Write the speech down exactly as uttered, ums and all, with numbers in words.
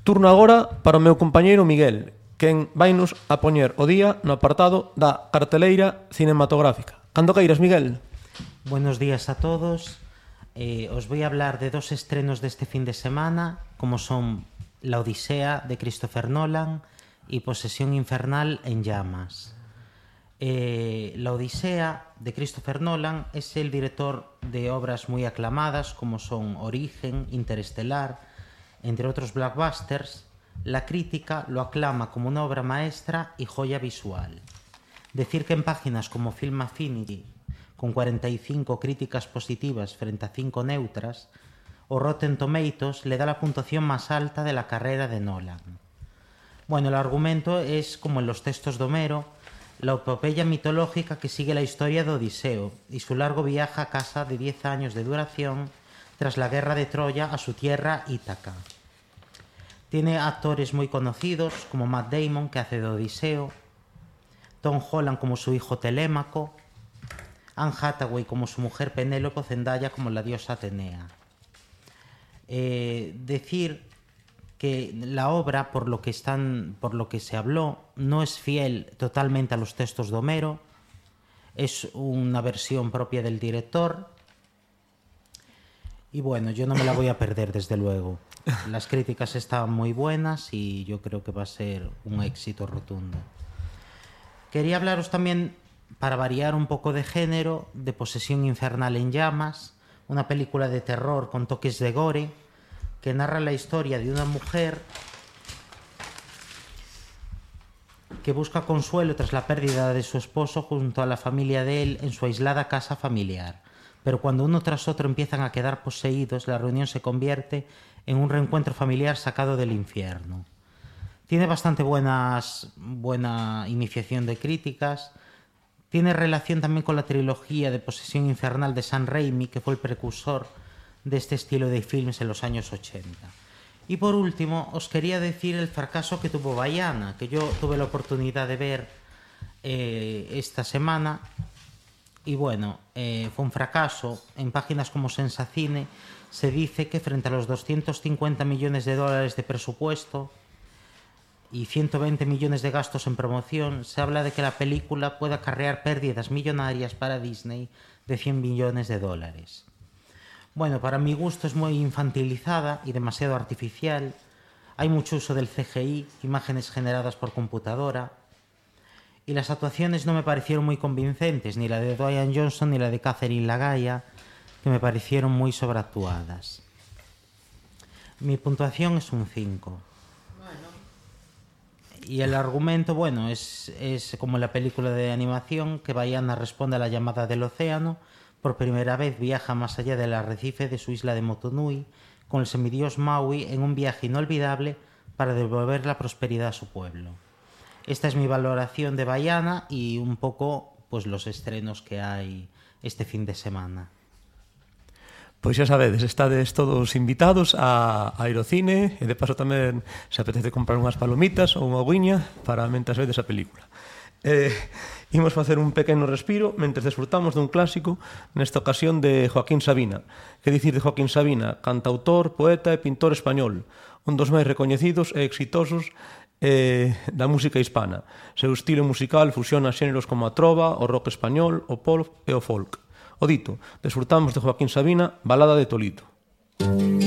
Turno agora para o meu compañeiro Miguel, quen vainos a poñer o día no apartado da carteleira cinematográfica. Cando queiras, Miguel. Buenos días a todos. Eh, os voy a hablar de dos estrenos de este fin de semana, como son La Odisea de Christopher Nolan y Posesión Infernal en Llamas. Eh, La Odisea de Christopher Nolan es el director de obras muy aclamadas como son Origen, Interestelar, entre otros blockbusters. La crítica lo aclama como una obra maestra y joya visual. Decir que en páginas como Film Affinity, con cuarenta y cinco críticas positivas frente a cinco neutras, o Rotten Tomatoes le da la puntuación más alta de la carrera de Nolan. Bueno, el argumento es, como en los textos de Homero, la epopeya mitológica que sigue la historia de Odiseo y su largo viaje a casa de diez años de duración tras la guerra de Troya a su tierra Ítaca. Tiene actores muy conocidos como Matt Damon, que hace de Odiseo, Tom Holland como su hijo Telémaco, Anne Hathaway como su mujer Penélope, Zendaya como la diosa Atenea. Eh, decir que la obra, por lo que están, por lo que se habló, no es fiel totalmente a los textos de Homero, es una versión propia del director. Y bueno, yo no me la voy a perder, desde luego. Las críticas estaban muy buenas y yo creo que va a ser un éxito rotundo. Quería hablaros también, para variar un poco de género, de Posesión Infernal en Llamas, una película de terror con toques de gore que narra la historia de una mujer que busca consuelo tras la pérdida de su esposo junto a la familia de él en su aislada casa familiar. Pero cuando uno tras otro empiezan a quedar poseídos, la reunión se convierte en un reencuentro familiar sacado del infierno. Tiene bastante buenas, buena iniciación de críticas. Tiene relación también con la trilogía de Posesión Infernal de Sam Raimi, que fue el precursor de este estilo de films en los años ochenta. Y por último, os quería decir el fracaso que tuvo Vaiana, que yo tuve la oportunidad de ver eh, esta semana. Y bueno, eh, fue un fracaso. En páginas como Sensacine se dice que frente a los doscientos cincuenta millones de dólares de presupuesto y ciento veinte millones de gastos en promoción, se habla de que la película puede acarrear pérdidas millonarias para Disney de cien millones de dólares. Bueno, para mi gusto es muy infantilizada y demasiado artificial. Hay mucho uso del C G I, imágenes generadas por computadora. Y las actuaciones no me parecieron muy convincentes, ni la de Dwayne Johnson ni la de Catherine Lagaya, que me parecieron muy sobreactuadas. Mi puntuación es un cinco. Y el argumento, bueno, es, es como en la película de animación, que Vaiana responde a la llamada del océano. Por primera vez viaja más allá del arrecife de su isla de Motunui con el semidios Maui en un viaje inolvidable para devolver la prosperidad a su pueblo. Esta es mi valoración de Vaiana y un poco pues los estrenos que hay este fin de semana. Pois xa sabedes, estades todos invitados a, a ir ao cine e de paso tamén se apetece comprar unhas palomitas ou unha guiña para mentres vedes a película. Eh, imos facer un pequeno respiro mentre desfrutamos dun clásico, nesta ocasión de Joaquín Sabina. Que dicir de Joaquín Sabina? Cantautor, poeta e pintor español, un dos máis recoñecidos e exitosos eh, da música hispana. Seu estilo musical fusiona xéneros como a trova, o rock español, o pop e o folk. O dito, desfrutamos de Joaquín Sabina, Balada de Tolito.